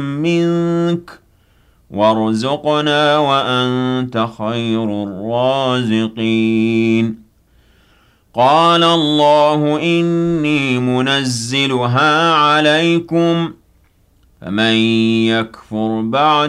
منك وارزقنا وأنت خير الرازقين. قال الله إني منزلها عليكم فمن يكفر بعد